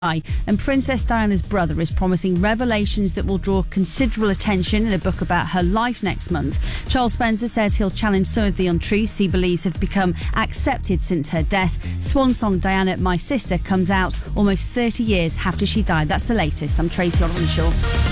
And Princess Diana's brother is promising revelations that will draw considerable attention in a book about her life next month. Charles Spencer says he'll challenge some of the untruths he believes have become accepted since her death. Swan song Diana, My Sister comes out almost 30 years after she died. That's the latest. I'm Tracy Ollinshaw.